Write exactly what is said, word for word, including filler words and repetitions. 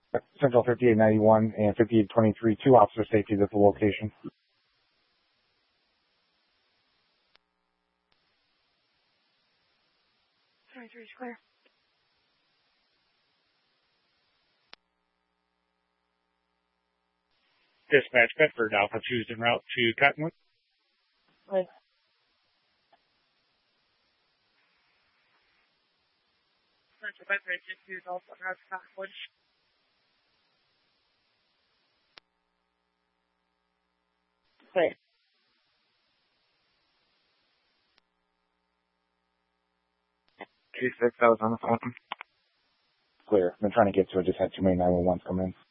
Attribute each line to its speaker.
Speaker 1: Central fifty-eight ninety-one and fifty-eight twenty-three, two officer safeties at the location.
Speaker 2: twenty-three is clear.
Speaker 3: Dispatch Bedford, Alpha two's en route to Cottonwood.
Speaker 2: Right. Central Bedford, two is also en route to Cottonwood. Clear.
Speaker 1: G six, I was on the phone. Clear. I've been trying to get to it, just had too many nine one ones come in.